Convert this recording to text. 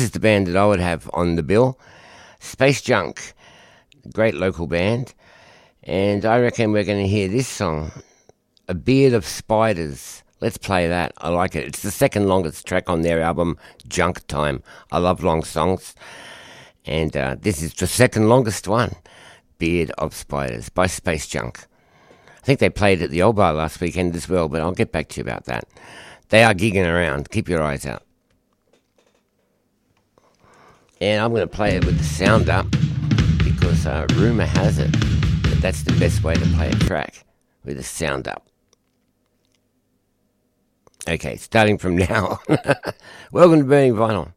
is the band that I would have on the bill. Space Junk, great local band. And I reckon we're going to hear this song, A Beard of Spiders. Let's play that. I like it. It's the second longest track on their album, Junk Time. I love long songs. And this is the second longest one, Beard of Spiders by Space Junk. I think they played at the Old Bar last weekend as well, but I'll get back to you about that. They are gigging around. Keep your eyes out. And I'm going to play it with the sound up because rumour has it that that's the best way to play a track, with the sound up. Okay, starting from now. Welcome to Burning Vinyl.